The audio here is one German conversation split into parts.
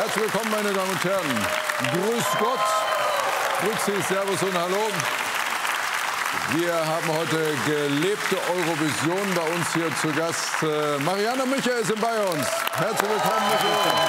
Herzlich willkommen, meine Damen und Herren. Grüß Gott, Grüezi, Servus und Hallo. Wir haben heute gelebte Eurovision bei uns hier zu Gast. Marianne Michael sind bei uns. Herzlich willkommen, Michael.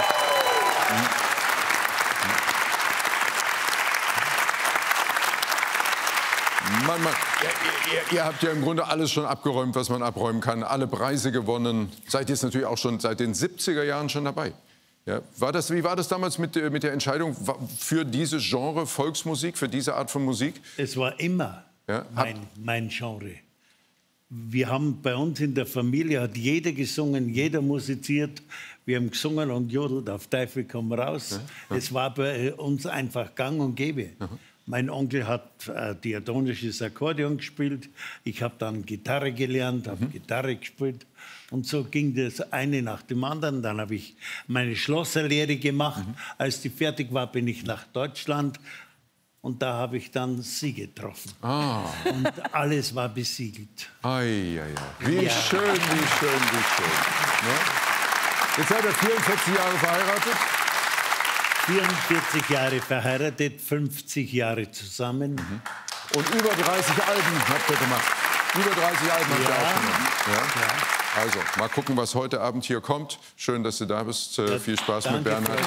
Ihr habt ja im Grunde alles schon abgeräumt, was man abräumen kann. Alle Preise gewonnen. Seid jetzt natürlich auch schon seit den 70er Jahren schon dabei. Ja, wie war das damals mit der Entscheidung für dieses Genre Volksmusik, für diese Art von Musik? Es war immer mein Genre. Wir haben bei uns in der Familie, hat jeder gesungen, jeder musiziert. Wir haben gesungen und jodelt auf Teufel komm raus. Ja. Es war bei uns einfach gang und gäbe. Mein Onkel hat diatonisches Akkordeon gespielt. Ich habe dann Gitarre gelernt, habe Gitarre gespielt. Und so ging das eine nach dem anderen. Dann habe ich meine Schlosserlehre gemacht. Als die fertig war, bin ich nach Deutschland. Und da habe ich dann sie getroffen. Und alles war besiegelt. Wie schön, wie schön, wie schön. Ja? Jetzt seid ihr 44 Jahre verheiratet. 44 Jahre verheiratet, 50 Jahre zusammen. Und über 30 Alben habt ihr gemacht. Über 30 Alben habt ihr aufgenommen. Ja? Also, mal gucken, was heute Abend hier kommt. Schön, dass du da bist. Viel Spaß mit Bernhard.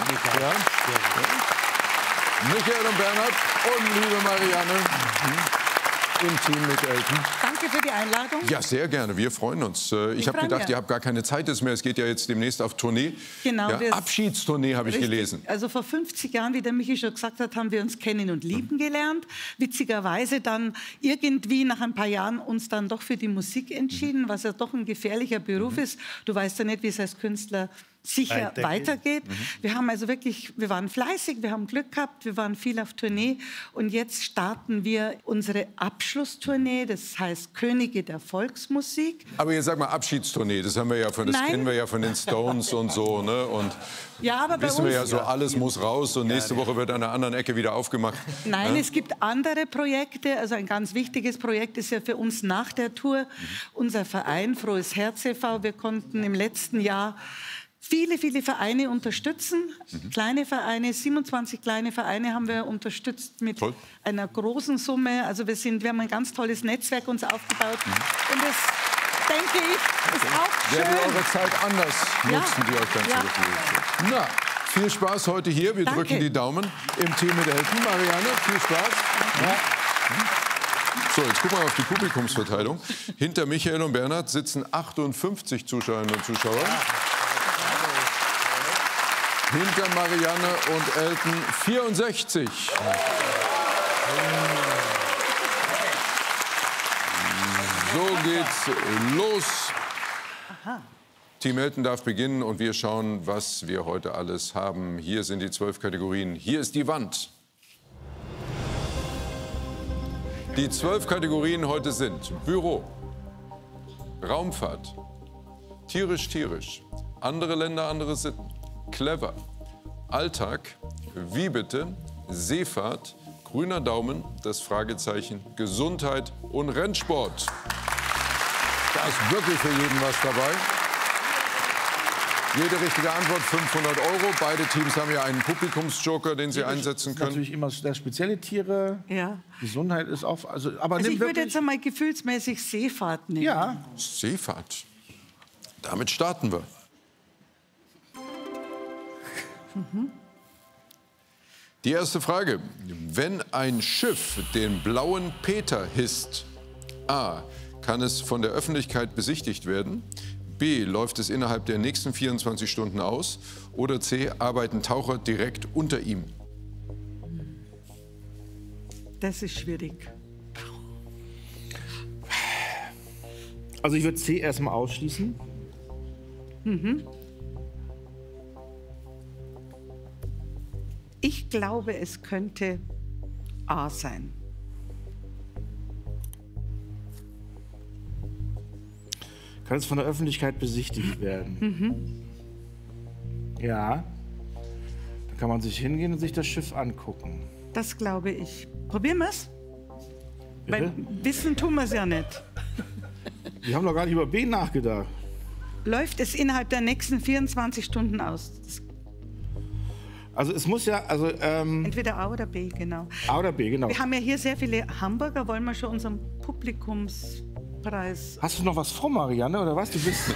Michael und Bernhard und liebe Marianne. Im Team mit Elton. Danke für die Einladung. Ja, sehr gerne. Wir freuen uns. Ich habe gedacht, ihr habt gar keine Zeit mehr. Es geht ja jetzt demnächst auf Tournee. Genau. Ja, Abschiedstournee habe ich gelesen. Also vor 50 Jahren, wie der Michi schon gesagt hat, haben wir uns kennen und lieben gelernt. Witzigerweise dann irgendwie nach ein paar Jahren uns dann doch für die Musik entschieden, was ja doch ein gefährlicher Beruf ist. Du weißt ja nicht, wie es als Künstler sicher weitergeht. Wir haben also wirklich, wir waren fleißig, wir haben Glück gehabt, wir waren viel auf Tournee und jetzt starten wir unsere Abschlusstournee, das heißt Könige der Volksmusik. Aber jetzt sag mal Abschiedstournee, das haben wir ja kennen wir ja von den Stones und so, ne? Und ja, aber wissen wir ja so, alles muss raus und nächste Woche wird an einer anderen Ecke wieder aufgemacht. Nein, es gibt andere Projekte, also ein ganz wichtiges Projekt ist ja für uns nach der Tour unser Verein Frohes Herz e.V. Wir konnten im letzten Jahr viele Vereine unterstützen, kleine Vereine, 27 kleine Vereine haben wir unterstützt mit einer großen Summe. Also wir haben ein ganz tolles Netzwerk uns aufgebaut und das, denke ich, ist auch schön. Werdet ihr eure Zeit anders nutzen, die euch dann zur Verfügung steht. Na, viel Spaß heute hier. Wir drücken die Daumen im Team mit Elton. Marianne, viel Spaß. So, jetzt gucken wir auf die Publikumsverteilung. Hinter Michael und Bernhard sitzen 58 Zuschauerinnen und Zuschauer. Hinter Marianne und Elton 64. So geht's los. Team Elton darf beginnen und wir schauen, was wir heute alles haben. Hier sind die 12 Kategorien. Hier ist die Wand. Die 12 Kategorien heute sind Büro, Raumfahrt, tierisch, andere Länder, andere Sitten, clever, Alltag, wie bitte, Seefahrt, grüner Daumen, das Fragezeichen, Gesundheit und Rennsport. Da ist wirklich für jeden was dabei. Jede richtige Antwort 500 €. Beide Teams haben ja einen Publikumsjoker, den sie einsetzen können. Natürlich immer sehr spezielle Tiere. Ja. Gesundheit ist auch. Also ich würde jetzt einmal gefühlsmäßig Seefahrt nehmen. Ja. Seefahrt. Damit starten wir. Die erste Frage. Wenn ein Schiff den blauen Peter hisst, A, kann es von der Öffentlichkeit besichtigt werden, B, läuft es innerhalb der nächsten 24 Stunden aus oder C, arbeiten Taucher direkt unter ihm? Das ist schwierig. Also ich würde C erstmal ausschließen. Ich glaube, es könnte A sein. Kann es von der Öffentlichkeit besichtigt werden? Ja. Da kann man sich hingehen und sich das Schiff angucken. Das glaube ich. Probieren wir es? Weil wissen tun wir es ja nicht. Wir haben doch gar nicht über B nachgedacht. Läuft es innerhalb der nächsten 24 Stunden aus? Also es muss ja, also Entweder A oder B, genau. A oder B, genau. Wir haben ja hier sehr viele Hamburger. Wollen wir schon unseren Publikumspreis... Hast du noch was vor, Marianne, oder was? Du bist...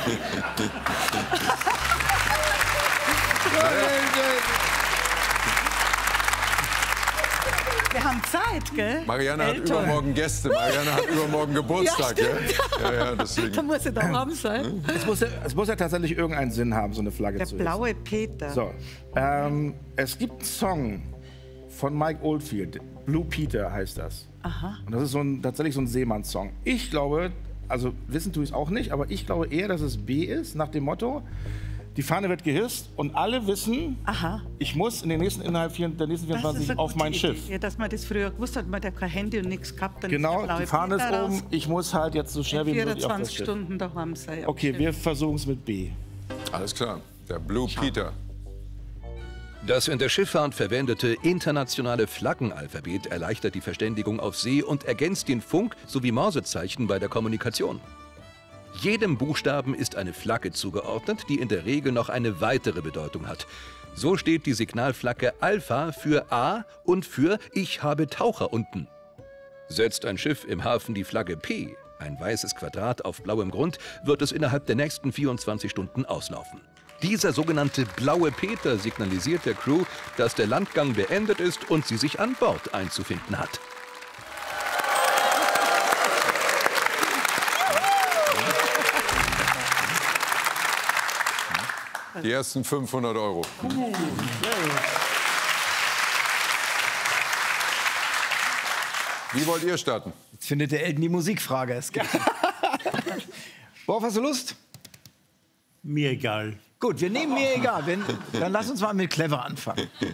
Wir haben Zeit, gell? Marianne hat Elton. übermorgen Gäste. Marianne hat übermorgen Geburtstag. Ja, Ja, deswegen. Da muss er da haben sein. Es muss ja tatsächlich irgendeinen Sinn haben, so eine Flagge Der zu hissen. blaue Peter. So, es gibt einen Song von Mike Oldfield, Blue Peter heißt das. Aha. Und das ist tatsächlich so ein Seemannssong. Ich glaube, also wissen tue ich es auch nicht, aber ich glaube eher, dass es B ist, nach dem Motto, die Fahne wird gehisst und alle wissen, Aha. ich muss innerhalb der nächsten Das 24 ist eine auf gute mein Idee. Schiff. Ja, dass man das früher gewusst hat, man hat ja kein Handy und nichts gehabt. Dann Genau, ist der blaue die Fahne ist Peter oben, raus. ich muss halt jetzt so schnell wie möglich auf das 24 Schiff. Stunden daheim sein. Okay, wir versuchen es mit B. Alles klar. Der Blue Peter. Das in der Schifffahrt verwendete internationale Flaggenalphabet erleichtert die Verständigung auf See und ergänzt den Funk- sowie Morsezeichen bei der Kommunikation. Jedem Buchstaben ist eine Flagge zugeordnet, die in der Regel noch eine weitere Bedeutung hat. So steht die Signalflagge Alpha für A und für Ich habe Taucher unten. Setzt ein Schiff im Hafen die Flagge P, ein weißes Quadrat auf blauem Grund, wird es innerhalb der nächsten 24 Stunden auslaufen. Dieser sogenannte blaue Peter signalisiert der Crew, dass der Landgang beendet ist und sie sich an Bord einzufinden hat. Die ersten 500 €. Wie wollt ihr starten? Jetzt findet der Elton die Musikfrage. Es gibt. Worauf hast du Lust? Mir egal. Gut, wir nehmen mir egal. Dann lass uns mal mit clever anfangen.